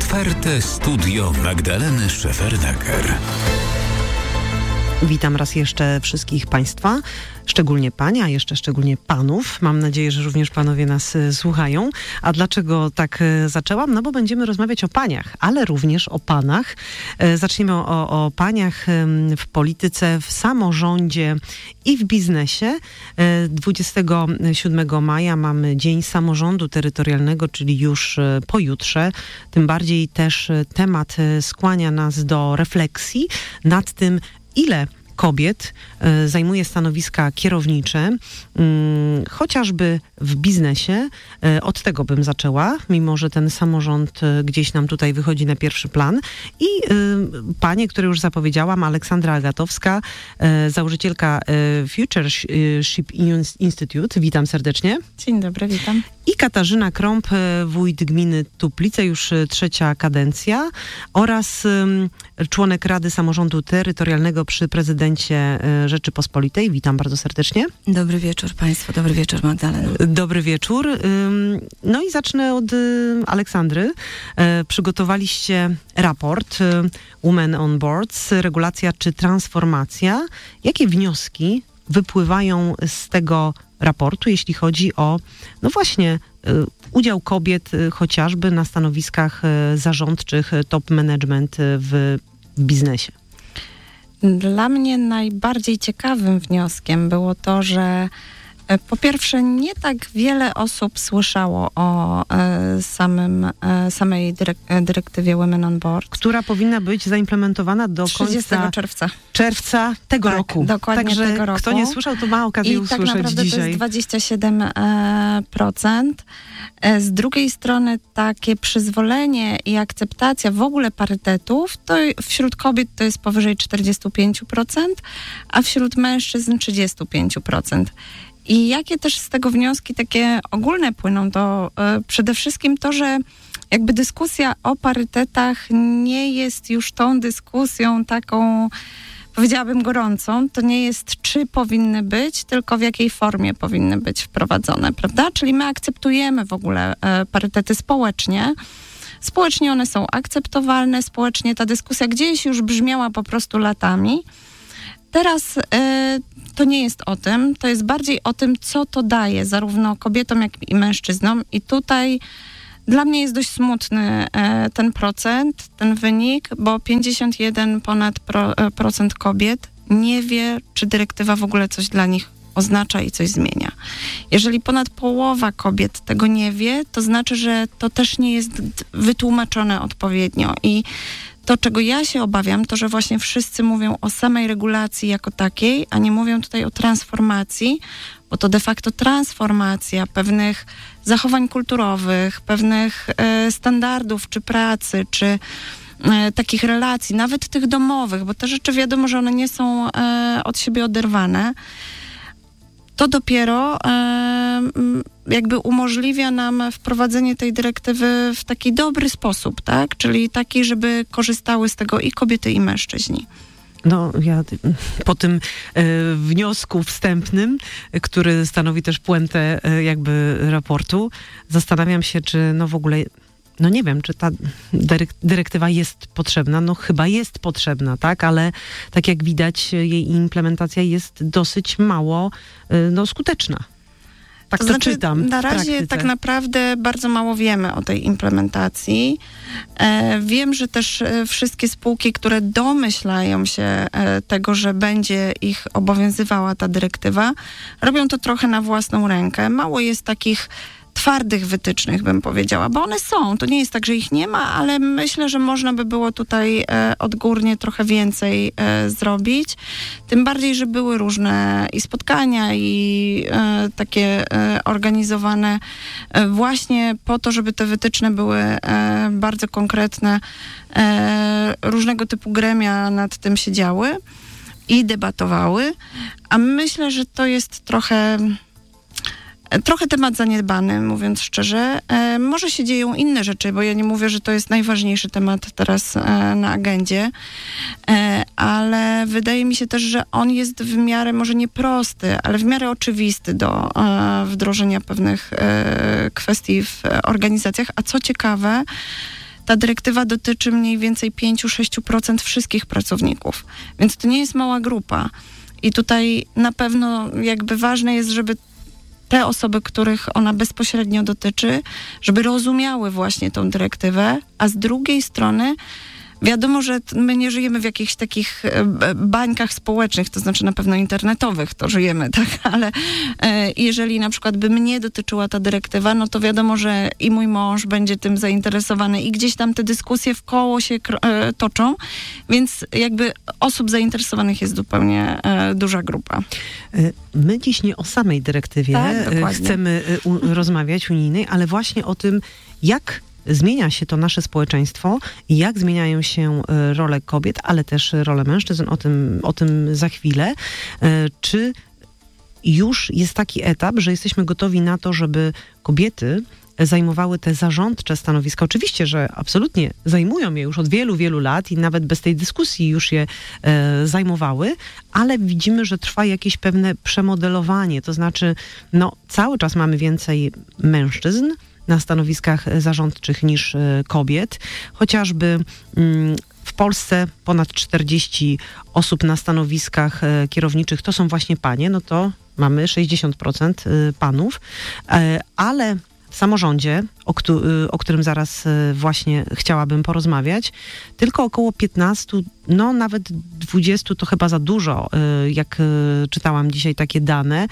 Ofertę Studio Magdaleny Szefernaker. Witam raz jeszcze wszystkich Państwa, szczególnie Pania, jeszcze szczególnie Panów. Mam nadzieję, że również Panowie nas słuchają. A dlaczego tak zaczęłam? No bo będziemy rozmawiać o paniach, ale również o panach. Zaczniemy o paniach w polityce, w samorządzie i w biznesie. 27 maja mamy Dzień Samorządu Terytorialnego, czyli już pojutrze. Tym bardziej też temat skłania nas do refleksji nad tym, ile kobiet zajmuje stanowiska kierownicze, chociażby w biznesie. Od tego bym zaczęła, mimo że ten samorząd gdzieś nam tutaj wychodzi na pierwszy plan. I panie, które już zapowiedziałam, Aleksandra Agatowska, założycielka Futureship Institute. Witam serdecznie. Dzień dobry, witam. I Katarzyna Krąb, wójt gminy Tuplice, już trzecia kadencja, oraz członek Rady Samorządu Terytorialnego przy prezydencie Rzeczypospolitej. Witam bardzo serdecznie. Dobry wieczór Państwu, dobry wieczór Magdalena. Dobry wieczór. No i zacznę od Aleksandry. Przygotowaliście raport Women on Boards, regulacja czy transformacja. Jakie wnioski wypływają z tego raportu, jeśli chodzi o, no właśnie, udział kobiet chociażby na stanowiskach zarządczych, top management w biznesie? Dla mnie najbardziej ciekawym wnioskiem było to, że po pierwsze nie tak wiele osób słyszało o samej dyrektywie Women on Board. Która powinna być zaimplementowana do 30 końca czerwca tego roku. Dokładnie. Także tego roku. Kto nie słyszał, to ma okazję usłyszeć tak naprawdę dzisiaj. To jest 27%. Z drugiej strony takie przyzwolenie i akceptacja w ogóle parytetów, to wśród kobiet to jest powyżej 45%, a wśród mężczyzn 35%. I jakie też z tego wnioski takie ogólne płyną, to przede wszystkim to, że jakby dyskusja o parytetach nie jest już tą dyskusją taką, powiedziałabym, gorącą. To nie jest, czy powinny być, tylko w jakiej formie powinny być wprowadzone, prawda? Czyli my akceptujemy w ogóle parytety społecznie. Społecznie one są akceptowalne, społecznie ta dyskusja gdzieś już brzmiała po prostu latami. Teraz to nie jest o tym, to jest bardziej o tym, co to daje zarówno kobietom, jak i mężczyznom. I tutaj dla mnie jest dość smutny ten procent, ten wynik, bo 51% kobiet nie wie, czy dyrektywa w ogóle coś dla nich oznacza i coś zmienia. Jeżeli ponad połowa kobiet tego nie wie, to znaczy, że to też nie jest wytłumaczone odpowiednio. I to, czego ja się obawiam, to, że właśnie wszyscy mówią o samej regulacji jako takiej, a nie mówią tutaj o transformacji, bo to de facto transformacja pewnych zachowań kulturowych, pewnych standardów, czy pracy, czy takich relacji, nawet tych domowych, bo te rzeczy wiadomo, że one nie są od siebie oderwane. To dopiero jakby umożliwia nam wprowadzenie tej dyrektywy w taki dobry sposób, tak? Czyli taki, żeby korzystały z tego i kobiety, i mężczyźni. No, ja po tym wniosku wstępnym, który stanowi też puentę jakby raportu, zastanawiam się, czy no w ogóle, no nie wiem, czy ta dyrektywa jest potrzebna. No chyba jest potrzebna, tak? Ale tak jak widać, jej implementacja jest dosyć mało skuteczna. Tak to znaczy, czytam. Na razie tak naprawdę bardzo mało wiemy o tej implementacji. Wiem, że też wszystkie spółki, które domyślają się tego, że będzie ich obowiązywała ta dyrektywa, robią to trochę na własną rękę. Mało jest takich twardych wytycznych, bym powiedziała, bo one są. To nie jest tak, że ich nie ma, ale myślę, że można by było tutaj odgórnie trochę więcej zrobić. Tym bardziej, że były różne i spotkania, i takie organizowane właśnie po to, żeby te wytyczne były bardzo konkretne. Różnego typu gremia nad tym siedziały i debatowały, a myślę, że to jest trochę temat zaniedbany, mówiąc szczerze. Może się dzieją inne rzeczy, bo ja nie mówię, że to jest najważniejszy temat teraz na agendzie, ale wydaje mi się też, że on jest w miarę, może nie prosty, ale w miarę oczywisty do wdrożenia pewnych kwestii w organizacjach. A co ciekawe, ta dyrektywa dotyczy mniej więcej 5-6% wszystkich pracowników, więc to nie jest mała grupa. I tutaj na pewno jakby ważne jest, żeby te osoby, których ona bezpośrednio dotyczy, żeby rozumiały właśnie tą dyrektywę, a z drugiej strony wiadomo, że my nie żyjemy w jakichś takich bańkach społecznych, to znaczy na pewno internetowych, to żyjemy, tak, ale jeżeli na przykład by mnie dotyczyła ta dyrektywa, no to wiadomo, że i mój mąż będzie tym zainteresowany i gdzieś tam te dyskusje w koło się toczą, więc jakby osób zainteresowanych jest zupełnie duża grupa. My dziś nie o samej dyrektywie chcemy rozmawiać unijnej, ale właśnie o tym, jak zmienia się to nasze społeczeństwo i jak zmieniają się role kobiet, ale też role mężczyzn. O tym za chwilę. Czy już jest taki etap, że jesteśmy gotowi na to, żeby kobiety zajmowały te zarządcze stanowiska? Oczywiście, że absolutnie zajmują je już od wielu, wielu lat i nawet bez tej dyskusji już je zajmowały, ale widzimy, że trwa jakieś pewne przemodelowanie. To znaczy, cały czas mamy więcej mężczyzn na stanowiskach zarządczych niż kobiet. Chociażby w Polsce ponad 40 osób na stanowiskach kierowniczych to są właśnie panie, no to mamy 60% panów, ale w samorządzie, o którym zaraz właśnie chciałabym porozmawiać, tylko około 15, nawet 20 to chyba za dużo, jak czytałam dzisiaj takie dane.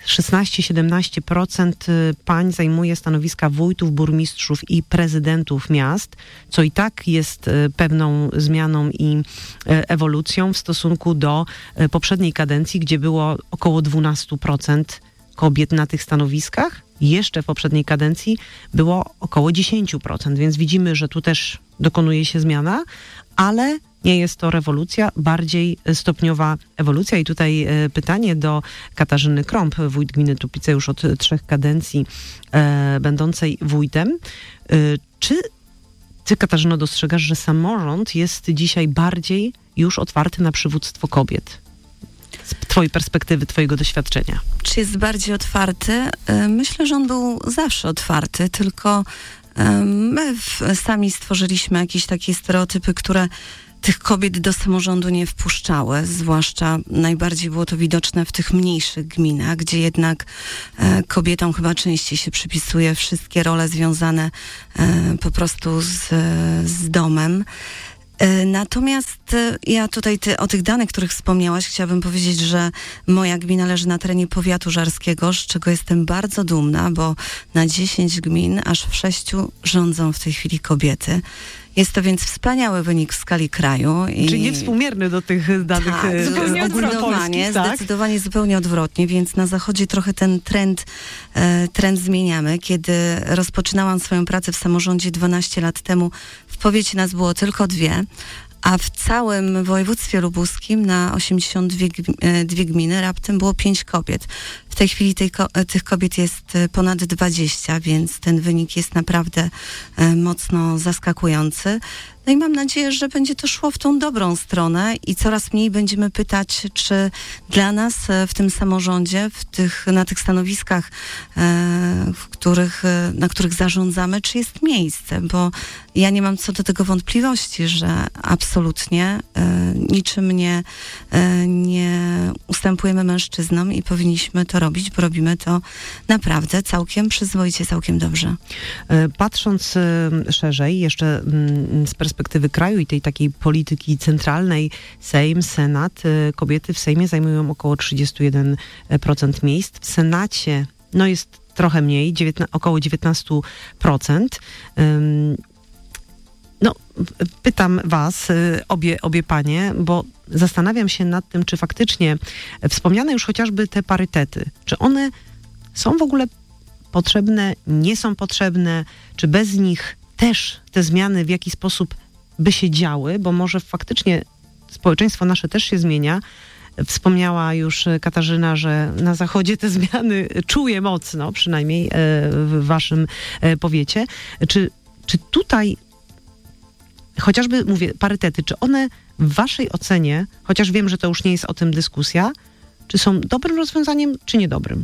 16-17% pań zajmuje stanowiska wójtów, burmistrzów i prezydentów miast, co i tak jest pewną zmianą i ewolucją w stosunku do poprzedniej kadencji, gdzie było około 12% kobiet na tych stanowiskach. Jeszcze w poprzedniej kadencji było około 10%, więc widzimy, że tu też dokonuje się zmiana, ale nie jest to rewolucja, bardziej stopniowa ewolucja. I tutaj pytanie do Katarzyny Krąb, wójt gminy Tupice już od 3 kadencji, będącej wójtem. Czy ty, Katarzyno, dostrzegasz, że samorząd jest dzisiaj bardziej już otwarty na przywództwo kobiet? Z twojej perspektywy, twojego doświadczenia. Czy jest bardziej otwarty? Myślę, że on był zawsze otwarty, tylko my sami stworzyliśmy jakieś takie stereotypy, które tych kobiet do samorządu nie wpuszczały, zwłaszcza najbardziej było to widoczne w tych mniejszych gminach, gdzie jednak kobietom chyba częściej się przypisuje wszystkie role związane po prostu z domem. Natomiast ja tutaj o tych danych, których wspomniałaś, chciałabym powiedzieć, że moja gmina leży na terenie powiatu żarskiego, z czego jestem bardzo dumna, bo na 10 gmin aż w 6 rządzą w tej chwili kobiety. Jest to więc wspaniały wynik w skali kraju. Czyli niewspółmierny do tych danych ogólnopolskich, tak? Zdecydowanie zupełnie odwrotnie, więc na zachodzie trochę ten trend zmieniamy. Kiedy rozpoczynałam swoją pracę w samorządzie 12 lat temu, w powiecie nas było tylko 2, a w całym województwie lubuskim na 82 gminy raptem było 5 kobiet. W tej chwili tych kobiet jest ponad 20, więc ten wynik jest naprawdę mocno zaskakujący. No i mam nadzieję, że będzie to szło w tą dobrą stronę i coraz mniej będziemy pytać, czy dla nas w tym samorządzie, na tych stanowiskach, na których zarządzamy, czy jest miejsce, bo ja nie mam co do tego wątpliwości, że absolutnie niczym nie ustępujemy mężczyznom i powinniśmy to robić, bo robimy to naprawdę całkiem przyzwoicie, całkiem dobrze. Patrząc szerzej, jeszcze z perspektywy kraju i tej takiej polityki centralnej, Sejm, Senat, kobiety w Sejmie zajmują około 31% miejsc. W Senacie jest trochę mniej, około 19%. Pytam was, obie panie, bo zastanawiam się nad tym, czy faktycznie wspomniane już chociażby te parytety, czy one są w ogóle potrzebne, nie są potrzebne, czy bez nich też te zmiany w jakiś sposób by się działy, bo może faktycznie społeczeństwo nasze też się zmienia. Wspomniała już Katarzyna, że na zachodzie te zmiany czuje mocno, przynajmniej w waszym powiecie. Czy tutaj chociażby, mówię, parytety, czy one w waszej ocenie, chociaż wiem, że to już nie jest o tym dyskusja, czy są dobrym rozwiązaniem, czy niedobrym?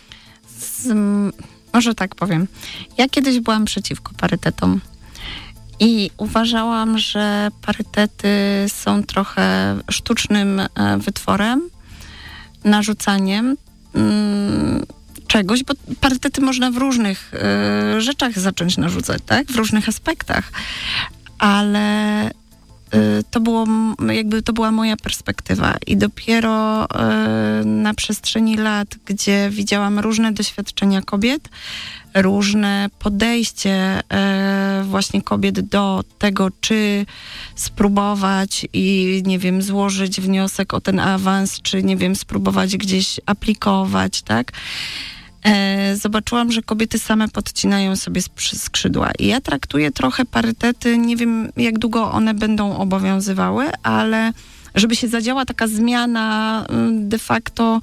Może tak powiem. Ja kiedyś byłam przeciwko parytetom I uważałam, że parytety są trochę sztucznym wytworem, narzucaniem czegoś, bo parytety można w różnych rzeczach zacząć narzucać, tak? W różnych aspektach. Ale to była moja perspektywa i dopiero na przestrzeni lat, gdzie widziałam różne doświadczenia kobiet, różne podejście właśnie kobiet do tego, czy spróbować i, nie wiem, złożyć wniosek o ten awans, czy, nie wiem, spróbować gdzieś aplikować, tak? Zobaczyłam, że kobiety same podcinają sobie skrzydła. I ja traktuję trochę parytety, nie wiem, jak długo one będą obowiązywały, ale żeby się zadziała taka zmiana de facto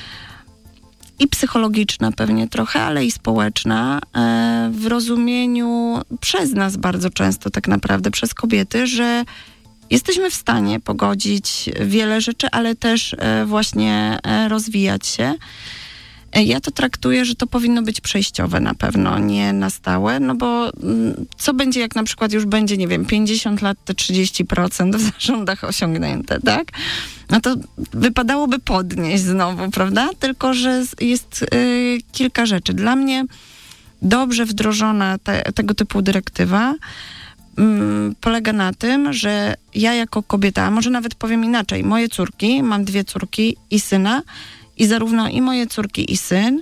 i psychologiczna pewnie trochę, ale i społeczna, w rozumieniu przez nas bardzo często tak naprawdę, przez kobiety, że jesteśmy w stanie pogodzić wiele rzeczy, ale też właśnie rozwijać się. Ja to traktuję, że to powinno być przejściowe na pewno, nie na stałe, no bo co będzie, jak na przykład już będzie, nie wiem, 50 lat, te 30% w zarządach osiągnięte, tak? No to wypadałoby podnieść znowu, prawda? Tylko że jest kilka rzeczy. Dla mnie dobrze wdrożona tego typu dyrektywa polega na tym, że ja jako kobieta, a może nawet powiem inaczej, moje córki, mam 2 córki i syna, i zarówno i moje córki, i syn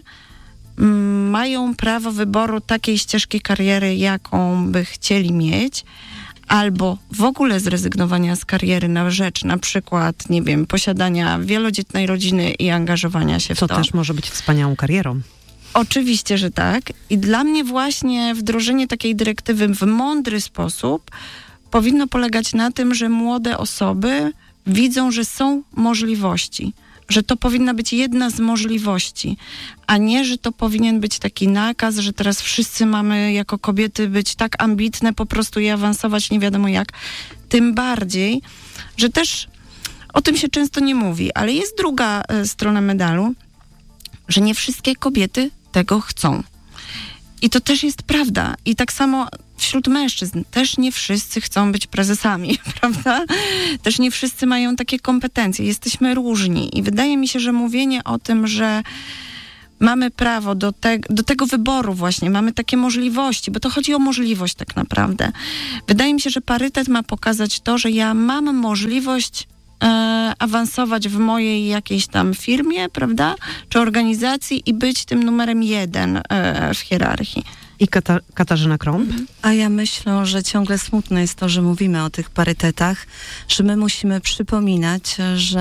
mają prawo wyboru takiej ścieżki kariery, jaką by chcieli mieć, albo w ogóle zrezygnowania z kariery na rzecz na przykład, nie wiem, posiadania wielodzietnej rodziny i angażowania się w to. Co też może być wspaniałą karierą. Oczywiście, że tak. I dla mnie właśnie wdrożenie takiej dyrektywy w mądry sposób powinno polegać na tym, że młode osoby widzą, że są możliwości. Że to powinna być jedna z możliwości, a nie, że to powinien być taki nakaz, że teraz wszyscy mamy jako kobiety być tak ambitne po prostu i awansować nie wiadomo jak. Tym bardziej, że też o tym się często nie mówi, ale jest druga strona medalu, że nie wszystkie kobiety tego chcą. I to też jest prawda. I tak samo wśród mężczyzn też nie wszyscy chcą być prezesami, prawda? Też nie wszyscy mają takie kompetencje. Jesteśmy różni i wydaje mi się, że mówienie o tym, że mamy prawo do tego wyboru właśnie, mamy takie możliwości, bo to chodzi o możliwość tak naprawdę. Wydaje mi się, że parytet ma pokazać to, że ja mam możliwość awansować w mojej jakiejś tam firmie, prawda? Czy organizacji i być tym numerem 1 w hierarchii. I Katarzyna Krąb? A ja myślę, że ciągle smutne jest to, że mówimy o tych parytetach, że my musimy przypominać,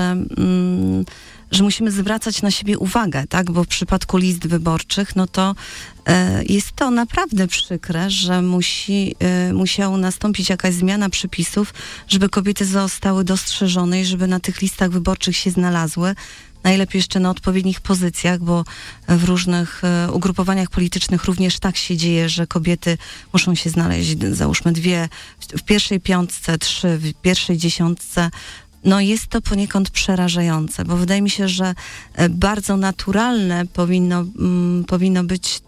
że musimy zwracać na siebie uwagę, tak? Bo w przypadku list wyborczych, no to jest to naprawdę przykre, że musiała nastąpić jakaś zmiana przepisów, żeby kobiety zostały dostrzeżone i żeby na tych listach wyborczych się znalazły. Najlepiej jeszcze na odpowiednich pozycjach, bo w różnych ugrupowaniach politycznych również tak się dzieje, że kobiety muszą się znaleźć, załóżmy 2 w pierwszej 5, 3 w pierwszej 10. No jest to poniekąd przerażające, bo wydaje mi się, że bardzo naturalnie powinno być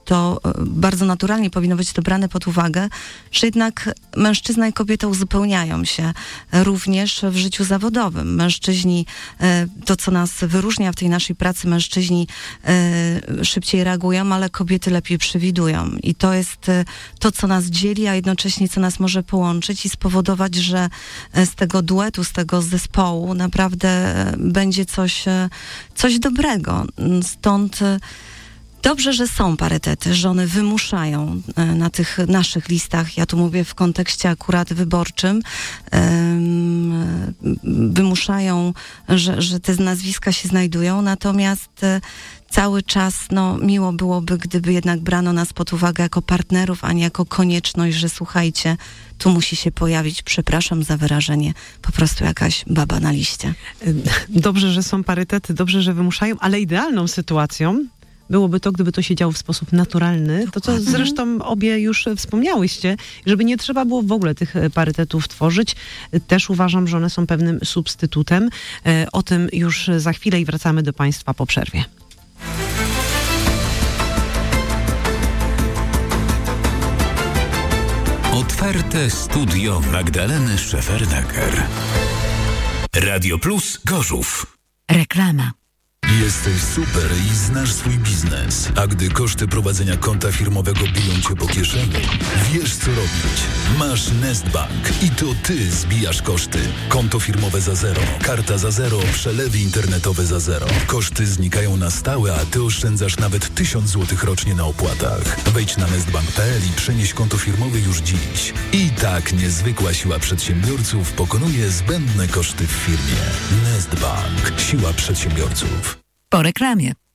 to brane pod uwagę, że jednak mężczyzna i kobieta uzupełniają się również w życiu zawodowym. Mężczyźni, to co nas wyróżnia w tej naszej pracy, mężczyźni szybciej reagują, ale kobiety lepiej przewidują. I to jest to, co nas dzieli, a jednocześnie co nas może połączyć i spowodować, że z tego duetu, z tego zespołu naprawdę będzie coś dobrego. Stąd dobrze, że są parytety, że one wymuszają na tych naszych listach, ja tu mówię w kontekście akurat wyborczym, wymuszają, że te nazwiska się znajdują, natomiast cały czas, miło byłoby, gdyby jednak brano nas pod uwagę jako partnerów, a nie jako konieczność, że słuchajcie, tu musi się pojawić, przepraszam za wyrażenie, po prostu jakaś baba na liście. Dobrze, że są parytety, dobrze, że wymuszają, ale idealną sytuacją byłoby to, gdyby to się działo w sposób naturalny, to co zresztą obie już wspomniałyście, żeby nie trzeba było w ogóle tych parytetów tworzyć. Też uważam, że one są pewnym substytutem. O tym już za chwilę i wracamy do Państwa po przerwie. Otwarte studio Magdaleny Szefernaker. Radio Plus Gorzów. Reklama. Jesteś super i znasz swój biznes, a gdy koszty prowadzenia konta firmowego biją cię po kieszeni, wiesz co robić. Masz Nestbank i to ty zbijasz koszty. Konto firmowe za zero, karta za zero, przelewy internetowe za zero. Koszty znikają na stałe, a ty oszczędzasz nawet 1000 zł rocznie na opłatach. Wejdź na nestbank.pl i przenieś konto firmowe już dziś. I tak niezwykła siła przedsiębiorców pokonuje zbędne koszty w firmie. Nestbank. Siła przedsiębiorców. Po reklamie.